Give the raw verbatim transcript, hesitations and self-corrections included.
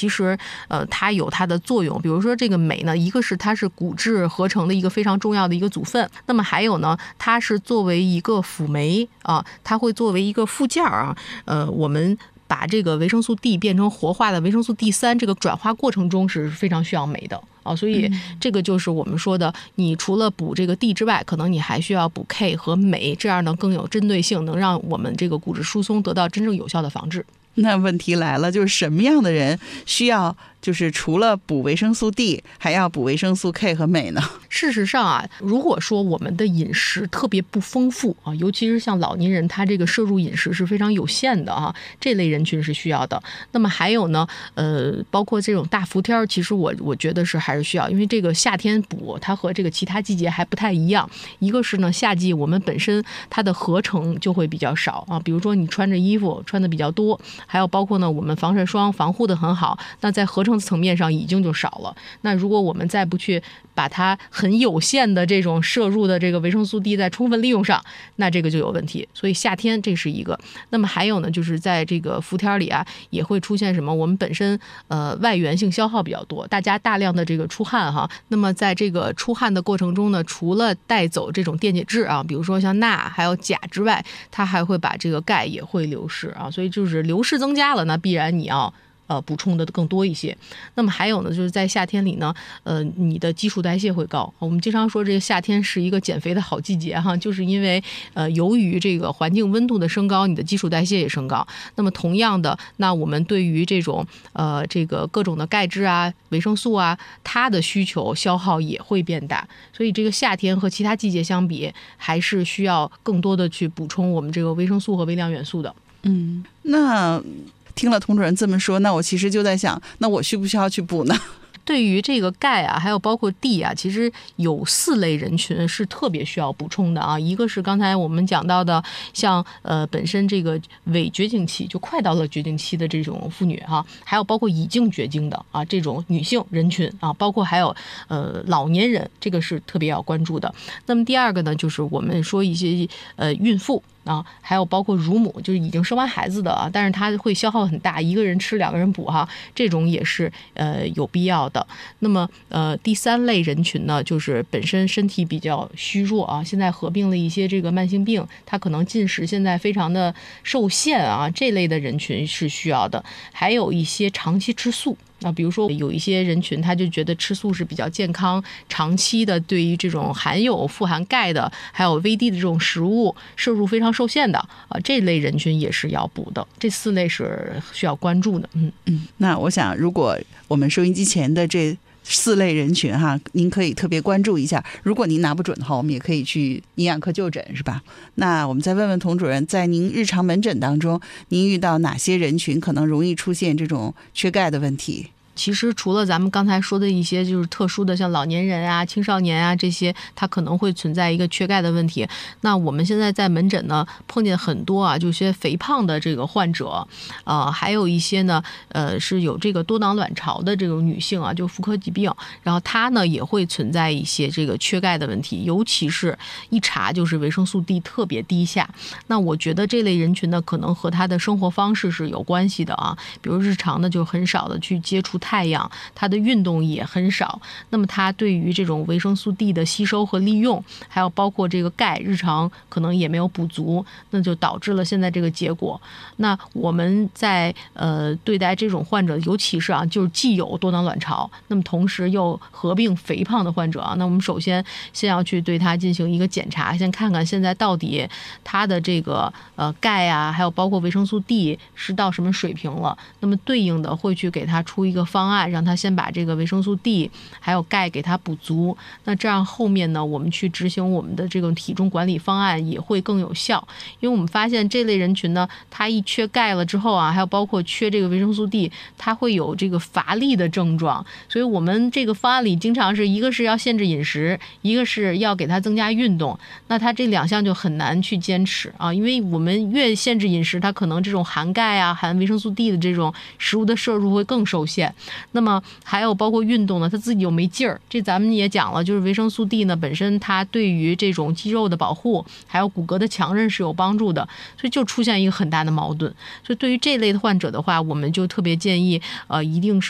其实呃它有它的作用。比如说这个镁呢，一个是它是骨质合成的一个非常重要的一个组分，那么还有呢，它是作为一个辅酶啊，它会作为一个附件啊，呃，我们把这个维生素 D 变成活化的维生素 D 三，这个转化过程中是非常需要镁的啊，所以这个就是我们说的，你除了补这个 D 之外，可能你还需要补 K 和镁，这样呢更有针对性，能让我们这个骨质疏松得到真正有效的防治。 那问题来了，就是什么样的人需要就是除了补维生素 D 还要补维生素 K 和镁呢？ 事实上啊，如果说我们的饮食特别不丰富啊，尤其是像老年人，他这个摄入饮食是非常有限的啊，这类人群是需要的。那么还有呢，呃，包括这种大伏天，其实我我觉得是还是需要，因为这个夏天补它和这个其他季节还不太一样。一个是呢，夏季我们本身它的合成就会比较少啊，比如说你穿着衣服穿的比较多，还有包括呢我们防晒霜防护的很好，那在合成层面上已经就少了。那如果我们再不去把它很有限的这种摄入的这个维生素 D 再充分利用上，那这个就有问题。所以夏天这是一个。那么还有呢，就是在这个伏天里啊，也会出现什么？我们本身呃外源性消耗比较多，大家大量的这个出汗哈。那么在这个出汗的过程中呢，除了带走这种电解质啊，比如说像钠还有钾之外，它还会把这个钙也会流失啊。所以就是流失增加了，那必然你要呃，补充的更多一些。那么还有呢，就是在夏天里呢，呃，你的基础代谢会高。我们经常说这个夏天是一个减肥的好季节哈，就是因为呃，由于这个环境温度的升高，你的基础代谢也升高。那么同样的，那我们对于这种呃这个各种的钙质啊、维生素啊，它的需求消耗也会变大。所以这个夏天和其他季节相比，还是需要更多的去补充我们这个维生素和微量元素的。 嗯，那听了童主任这么说，那我其实就在想，那我需不需要去补呢？ 对于这个钙啊，还有包括 D 啊，其实有四类人群是特别需要补充的啊。一个是刚才我们讲到的，像呃本身这个伪绝经期就快到了绝经期的这种妇女哈、啊，还有包括已经绝经的啊这种女性人群啊，包括还有呃老年人，这个是特别要关注的。那么第二个呢，就是我们说一些呃孕妇。啊，还有包括乳母，就是已经生完孩子的啊，但是它会消耗很大，一个人吃两个人补哈，这种也是呃有必要的。那么呃第三类人群呢，就是本身身体比较虚弱啊，现在合并了一些这个慢性病，他可能进食现在非常的受限啊，这类的人群是需要的。还有一些长期吃素。啊，比如说有一些人群，他就觉得吃素是比较健康，长期的对于这种含有富含钙的，还有 V D 的这种食物摄入非常受限的啊，这类人群也是要补的。这四类是需要关注的。嗯嗯，那我想，如果我们收音机前的这四类人群哈，您可以特别关注一下。如果您拿不准的话，我们也可以去营养科就诊，是吧？那我们再问问童主任，在您日常门诊当中，您遇到哪些人群可能容易出现这种缺钙的问题？ 其实除了咱们刚才说的一些就是特殊的，像老年人啊、青少年啊这些，它可能会存在一个缺钙的问题。那我们现在在门诊呢，碰见很多啊，就是些肥胖的这个患者，呃，还有一些呢，呃，是有这个多囊卵巢的这种女性啊，就妇科疾病，然后她呢也会存在一些这个缺钙的问题，尤其是一查就是维生素 D 特别低下。那我觉得这类人群呢，可能和她的生活方式是有关系的啊，比如日常呢就很少的去接触太阳，它的运动也很少，那么它对于这种维生素 D 的吸收和利用，还有包括这个钙，日常可能也没有补足，那就导致了现在这个结果。那我们在呃对待这种患者，尤其是啊，就是既有多囊卵巢，那么同时又合并肥胖的患者啊，那我们首先先要去对他进行一个检查，先看看现在到底他的这个呃钙啊，还有包括维生素 D 是到什么水平了，那么对应的会去给他出一个方案，让他先把这个维生素 D 还有钙给他补足。那这样后面呢，我们去执行我们的这种体重管理方案也会更有效。因为我们发现这类人群呢，他一缺钙了之后啊，还有包括缺这个维生素 D， 他会有这个乏力的症状。所以我们这个方案里经常是一个是要限制饮食，一个是要给他增加运动。那他这两项就很难去坚持啊，因为我们越限制饮食，他可能这种含钙啊、含维生素 D 的这种食物的摄入会更受限。那么还有包括运动呢，他自己又没劲儿，这咱们也讲了，就是维生素 D 呢本身它对于这种肌肉的保护还有骨骼的强韧是有帮助的，所以就出现一个很大的矛盾。所以对于这类的患者的话，我们就特别建议呃一定是